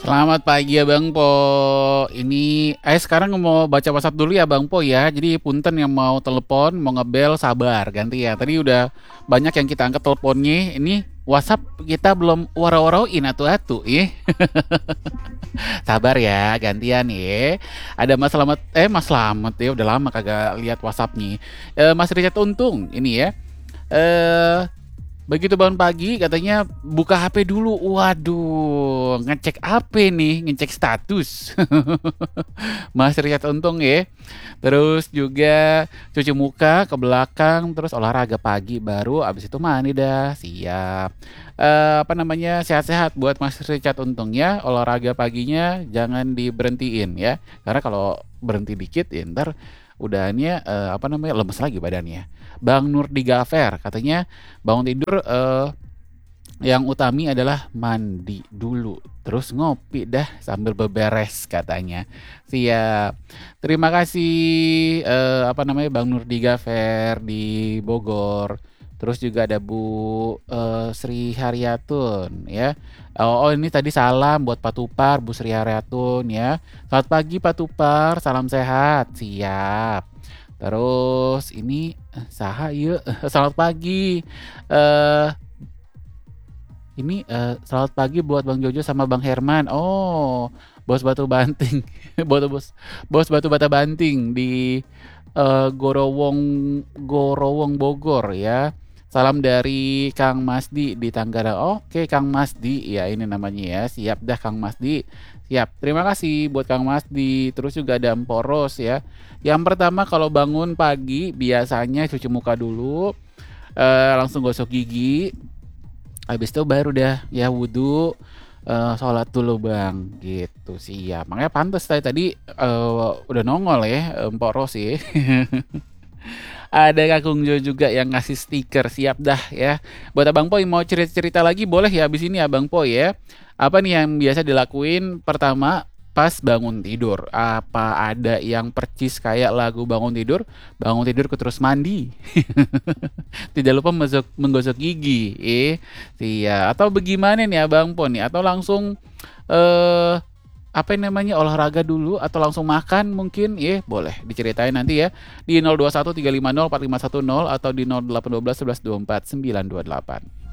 Selamat pagi ya Bang Po. Ini, sekarang mau baca WhatsApp dulu ya Bang Po ya. Jadi punten yang mau telepon, mau ngebel, sabar ganti ya. Tadi udah banyak yang kita angkat teleponnya. Ini WhatsApp kita belum waro-waroin atu-atu ya. Sabar ya, gantian ya. Ada Mas Slamet ya. Udah lama kagak lihat WhatsAppnya. Mas Richard Untung ini ya. Eh Begitu bangun pagi katanya buka HP dulu. Waduh, ngecek apa nih? Ngecek status. Mas Richard Untung ya. Terus juga cuci muka ke belakang, terus olahraga pagi baru abis itu mandi dah. Siap. Apa namanya? Sehat-sehat buat Mas Richard Untung ya. Olahraga paginya jangan diberhentiin ya. Karena kalau berhenti dikit ya ntar udahannya apa namanya lemes lagi badannya. Bang Nurdi Gafer katanya bangun tidur yang utami adalah mandi dulu, terus ngopi dah sambil beberes katanya. Siap. Terima kasih apa namanya Bang Nurdi Gafer di Bogor. Terus juga ada Bu Sri Haryatun ya. Oh, ini tadi salam buat Patupar, Bu Sri Haryatun ya. Selamat pagi Patupar, salam sehat. Siap. Terus ini saha yuk. Selamat pagi. Eh ini selamat pagi buat Bang Jojo sama Bang Herman. Oh, bos batu banting. Bos batu bata banting di Gorowong Gorowong Bogor ya. Salam dari Kang Masdi di Tangerang. Oke, Kang Masdi. Ya, ini namanya ya. Siap dah Kang Masdi. Siap. Terima kasih buat Kang Masdi. Terus juga ada Emporos ya. Yang pertama kalau bangun pagi biasanya cuci muka dulu, langsung gosok gigi. Habis itu baru dah ya wudhu, sholat dulu bang gitu sih ya. Makanya pantas tadi udah nongol ya Mpok Rosi. Ada Kakung Jo juga yang ngasih stiker siap dah ya. Buat Abang Poi mau cerita-cerita lagi boleh ya abis ini Abang Poi ya. Apa nih yang biasa dilakuin pertama pas bangun tidur? Apa ada yang percis kayak lagu bangun tidur ke terus mandi. Tidak lupa menggosok gigi. Iya. Atau bagaimana nih Abang Po nih? Atau langsung eh apa yang namanya olahraga dulu atau langsung makan mungkin ya boleh diceritain nanti ya di 021 350 4510 atau di 0812 11 24 928.